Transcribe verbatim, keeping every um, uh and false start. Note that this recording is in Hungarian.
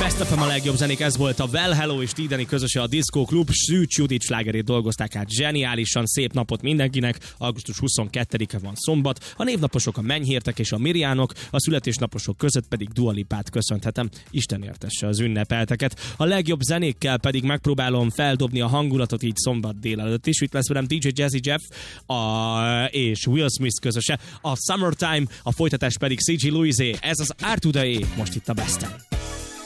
Best ef em a legjobb zenék, ez volt a Well Hello és Tideni közöse a Disco Klub. Szűcs Judit slágerét dolgozták át zseniálisan. Szép napot mindenkinek. augusztus huszonkettedike van szombat. A névnaposok a Menyhértek és a Mirjánok, a születésnaposok között pedig Dua Lipát köszönhetem. Isten értesse az ünnepelteket. A legjobb zenékkel pedig megpróbálom feldobni a hangulatot így szombat délelőtt is. Itt lesz velem dé dzsé Jazzy Jeff a, és Will Smith közöse. A Summertime, a folytatás pedig cé gé Louisé. Ez az R to the E, most itt a Besten.